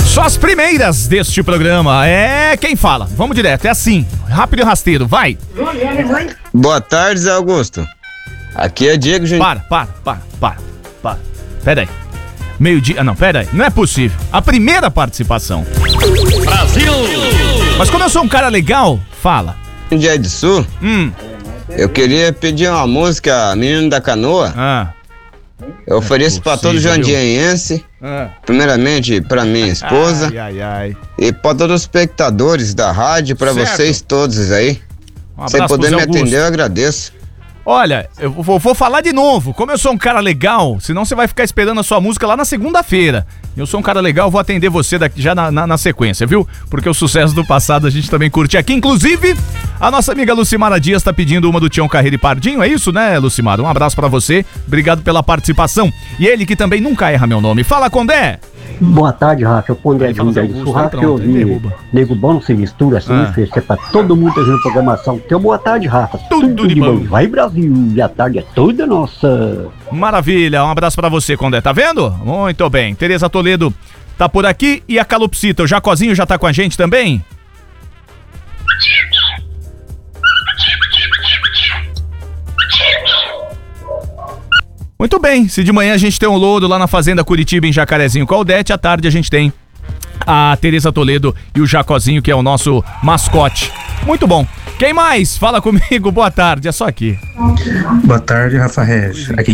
Só as primeiras deste programa. É quem fala. Vamos direto, é assim. Rápido e rasteiro, vai. Boa tarde, Zé Augusto. Aqui é Diego Júnior. Para. Pera aí. Meio-dia. Não, pera aí. Não é possível. A primeira participação. Brasil! Mas como eu sou um cara legal, fala. Dia de Sul, eu queria pedir uma música, Menino da Canoa. Eu ofereço pra todo jandiense. Primeiramente pra minha esposa. Ai. E pra todos os espectadores da rádio, pra Certo. vocês todos aí. Um Se abraço puder pro me Zé Augusto. atender, eu agradeço. Olha, eu vou falar de novo. Como eu sou um cara legal, senão você vai ficar esperando a sua música lá na segunda-feira. Eu sou um cara legal, vou atender você daqui, já na sequência, viu? Porque o sucesso do passado a gente também curte aqui. Inclusive, a nossa amiga Lucimara Dias tá pedindo uma do Tião Carreiro e Pardinho. É isso, né, Lucimara? Um abraço pra você. Obrigado pela participação. E ele que também nunca erra meu nome. Fala, Condé! Boa tarde, Rafa. Eu Condé de Jundiaí do Sul. Rafa, eu ouvi Nego Bom não se mistura assim, que é pra todo mundo ter na programação. Então, boa tarde, Rafa. Tudo de bom. Vai, Brasil. E a tarde é toda nossa. Maravilha, um abraço pra você, Condé. Tá vendo? Muito bem. Tereza Toledo tá por aqui e a Calopsita. O Jacozinho já tá com a gente também? Muito bem, se de manhã a gente tem um lodo lá na Fazenda Curitiba em Jacarezinho com a Aldete, à tarde a gente tem a Tereza Toledo e o Jacozinho, que é o nosso mascote. Muito bom. Quem mais? Fala comigo, boa tarde, é só aqui. Boa tarde, Rafa Regis. Aqui